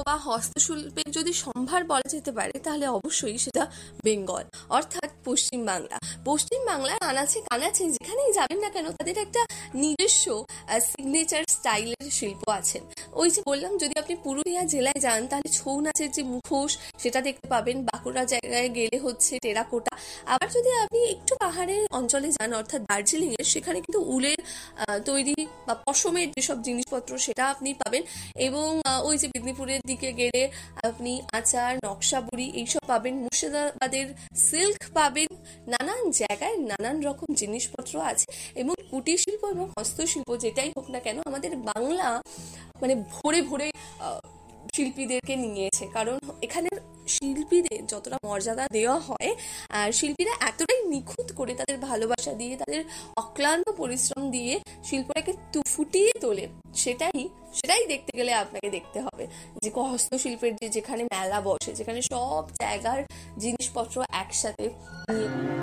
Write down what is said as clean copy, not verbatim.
বা হস্তশিল্পের যদি সম্ভার বলা যেতে পারে তাহলে অবশ্যই সেটা বেঙ্গল, অর্থাৎ পশ্চিমবাংলা। পশ্চিমবাংলার আনাচে কানাচে যেখানেই যাবেন না কেন তাদের একটা নিজস্ব সিগনেচার স্টাইলের শিল্প আছে। ওই যে বললাম, যদি আপনি পুরুলিয়া জেলায় যান তাহলে ছৌ নাচের যে মুখোশ সেটা দেখতে পাবেন, বাঁকুড়া জায়গায় গেলে হচ্ছে টেরাকোটা। আবার যদি আপনি একটু পাহাড়ের অঞ্চলে যান অর্থাৎ দার্জিলিং এর, সেখানে কিন্তু উলের তৈরি বা পশমের যেসব জিনিসপত্র সেটা আপনি পাবেন। এবং ওই যে মেদিনীপুরের দিকে গেলে আপনি আচার, নকশাবড়ি এইসব পাবেন, মুর্শিদাবাদের সিল্ক পাবেন। নানান জায়গায় নানান রকম জিনিসপত্র আছে। এবং কুটির শিল্প এবং হস্তশিল্প যেটাই হোক না কেন, আমাদের বাংলা মানে ভরে ভরে শিল্পীদেরকে নিয়েছে। কারণ এখানের শিল্পীদের যতটা মর্যাদা দেওয়া হয়, আর শিল্পীরা এতটাই নিখুঁত করে তাদের ভালোবাসা দিয়ে, তাদের অক্লান্ত পরিশ্রম দিয়ে শিল্পটাকে ফুটিয়ে তোলে। সেটাই সেটাই দেখতে গেলে আপনাকে দেখতে হবে যে হস্তশিল্পের যেখানে মেলা বসে, যেখানে সব জায়গার জিনিসপত্র একসাথে নিয়ে